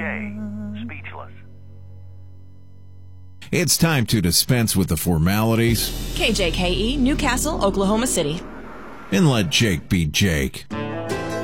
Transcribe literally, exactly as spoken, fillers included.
Jay speechless. It's time to dispense with the formalities K J K E, Newcastle, Oklahoma City. and let Jake be Jake.